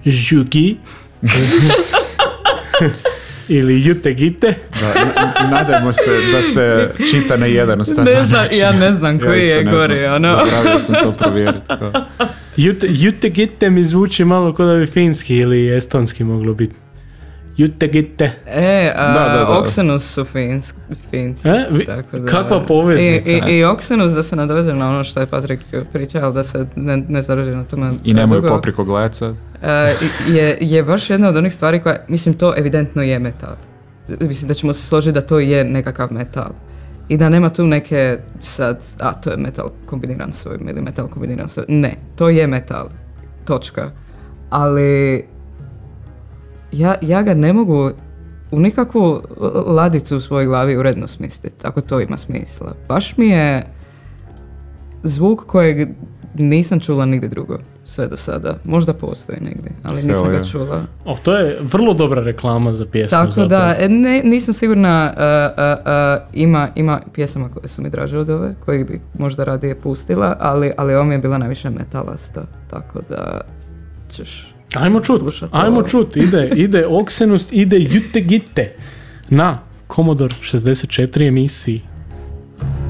Žugi. Ili Jute Gite. Nadajmo se da se čita na jedan način. Ja ne znam koji je gori. Zaboravio sam to provjeriti. Jute Gite mi zvuči malo kod da bi finski ili estonski moglo biti. Jute Gite. Oxenus su finci. Tako da, kakva poveznica. I Oxenus, da se nadovežem na ono što je Patrik pričao, ali da se ne zadrži na tome. I nemoj popriko gledati sad. Je baš jedna od onih stvari koja, mislim, to evidentno je metal. Mislim da ćemo se složiti da to je nekakav metal. I da nema tu neke sad, to je metal kombiniran s ovim ili metal kombiniran s ovim. Ne, to je metal. Točka. Ali ja ga ne mogu u nikakvu ladicu u svojoj glavi uredno smisliti, ako to ima smisla. Baš mi je zvuk kojeg nisam čula nigdje drugo sve do sada. Možda postoji negdje, ali nisam ga čula. To je vrlo dobra reklama za pjesmu. Tako da, nisam sigurna, ima pjesama koje su mi draže od ove, koje bi možda radije pustila, ali ova mi je bila najviše metalasta, tako da ćeš... Ajmo čut, ide Oxenus, ide Jute Gite na Commodore 64 emisiji.